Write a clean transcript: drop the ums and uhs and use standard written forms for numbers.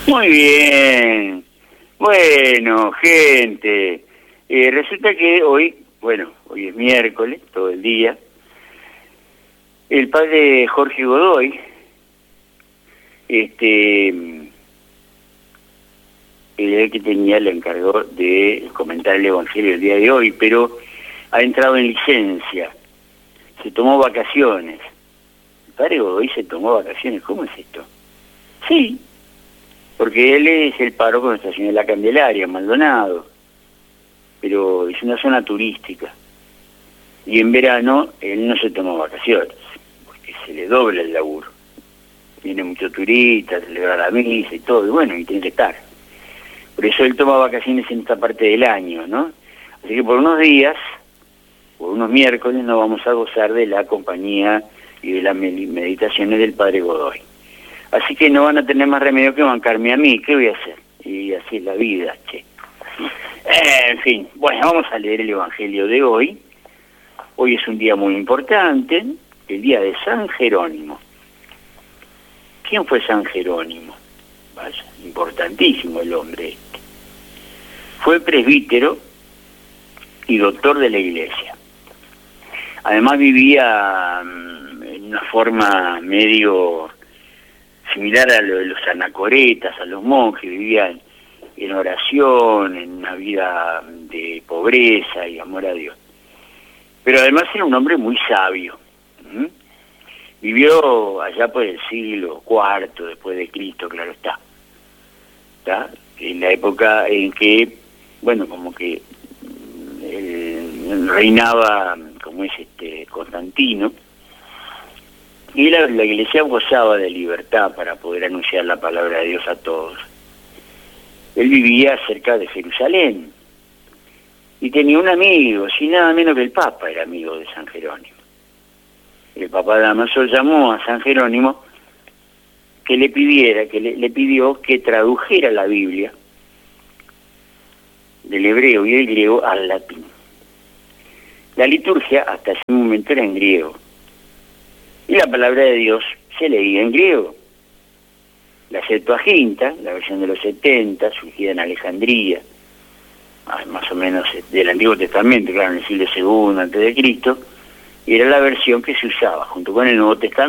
Muy bien. Bueno, gente, resulta que hoy es miércoles, todo el día. El padre Jorge Godoy, el que le encargó de comentar el Evangelio el día de hoy, pero ha entrado en licencia, se tomó vacaciones. El padre Godoy se tomó vacaciones, ¿cómo es esto? Sí, porque él es el párroco de Nuestra Señora de la Candelaria, Maldonado, pero es una zona turística. Y en verano él no se toma vacaciones, porque se le dobla el laburo. Viene mucho turista, celebra la misa y todo, y bueno, y tiene que estar. Por eso él toma vacaciones en esta parte del año, ¿no? Así que por unos días, por unos miércoles, nos vamos a gozar de la compañía y de las meditaciones del padre Godoy. Así que no van a tener más remedio que bancarme a mí, ¿qué voy a hacer? Y así es la vida, che. En fin, bueno, vamos a leer el Evangelio de hoy. Hoy es un día muy importante, el día de San Jerónimo. ¿Quién fue San Jerónimo? Vaya, importantísimo el hombre este. Fue presbítero y doctor de la Iglesia. Además vivía en una forma medio similar a lo de los anacoretas, a los monjes, vivían en oración, en una vida de pobreza y amor a Dios. Pero además era un hombre muy sabio. Vivió allá por el siglo IV después de Cristo, claro está. En la época en que, bueno, como que reinaba, como es Constantino, y la Iglesia gozaba de libertad para poder anunciar la palabra de Dios a todos. Él vivía cerca de Jerusalén y tenía un amigo, sin nada menos que el Papa era amigo de San Jerónimo. El Papa Damaso llamó a San Jerónimo que le pidió que tradujera la Biblia del hebreo y del griego al latín. La liturgia hasta ese momento era en griego. Y la palabra de Dios se leía en griego. La Septuaginta, la versión de los 70, surgida en Alejandría, más o menos del Antiguo Testamento, claro, en el siglo II a.C., era la versión que se usaba junto con el Nuevo Testamento